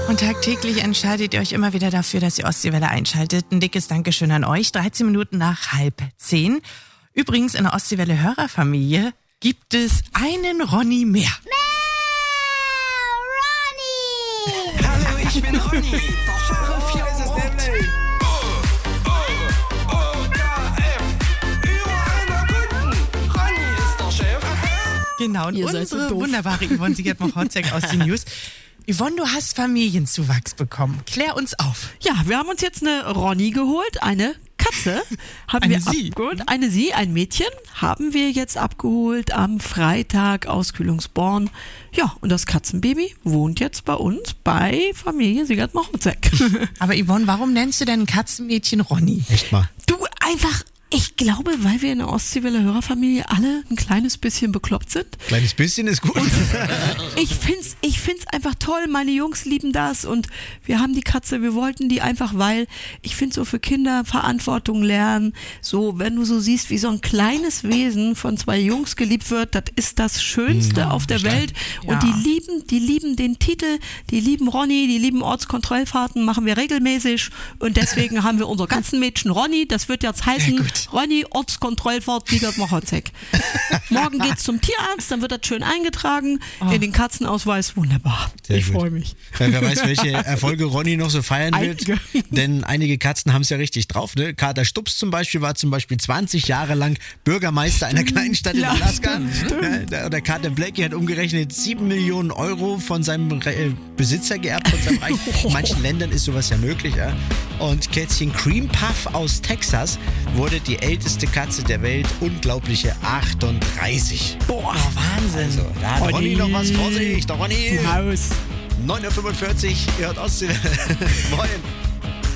Und tagtäglich entscheidet ihr euch immer wieder dafür, dass ihr Ostseewelle einschaltet. Ein dickes Dankeschön an euch. 13 Minuten nach 9:30. Übrigens, in der Ostseewelle Hörerfamilie gibt es einen Ronny mehr. Ronny! Hallo, ich bin Ronny. Der Sheriff hier ist es nämlich. Ronny ist der Chef. Genau, und Ihr seid so unsere doof. wunderbare Yvonne Siegert-Mochotzek aus den News. Yvonne, du hast Familienzuwachs bekommen. Klär uns auf. Ja, wir haben uns jetzt eine Ronny geholt, eine Katze haben Eine wir Sie. abgeholt. Ein Mädchen haben wir jetzt abgeholt am Freitag aus Kühlungsborn. Ja, und das Katzenbaby wohnt jetzt bei uns bei Familie Siegert-Mochotzek. Aber Yvonne, warum nennst du denn ein Katzenmädchen Ronny? Echt mal. Du, einfach, ich glaube, weil wir in der Ostseewelle Hörerfamilie alle ein kleines bisschen bekloppt sind. Kleines bisschen ist gut. Ich find's einfach toll, meine Jungs lieben das und wir haben die Katze, wir wollten die einfach, weil ich finde so für Kinder Verantwortung lernen, so wenn du so siehst, wie so ein kleines Wesen von zwei Jungs geliebt wird, das ist das Schönste auf der Welt und Ja. die lieben den Titel, die lieben Ronny, die lieben Ortskontrollfahrten, machen wir regelmäßig und deswegen haben wir unser Katzenmädchen Ronny, das wird jetzt heißen Ronny Ortskontrollfahrt Siegert-Mochotzek. Morgen geht's zum Tierarzt, dann wird das schön eingetragen in den Katzenausweis. Wunderbar. Sehr Ich gut. freue mich. Wer weiß, welche Erfolge Ronny noch so feiern wird. Einige. Denn einige Katzen haben es ja richtig drauf. Ne? Kater Stups zum Beispiel war 20 Jahre lang Bürgermeister einer kleinen Stadt in Ja, Alaska. stimmt. Ja, der Kater Blackie hat umgerechnet 7 Millionen Euro von seinem Besitzer geerbt, von seinem Reich. In manchen Ländern ist sowas ja möglich. Ja? Und Kätzchen Cream Puff aus Texas wurde die älteste Katze der Welt. Unglaubliche 38. Boah, Wahnsinn. So, da hat Ronny noch was vor sich. Der Ronny. Haus. 9:45 Uhr, ihr hört Ostsee. Moin.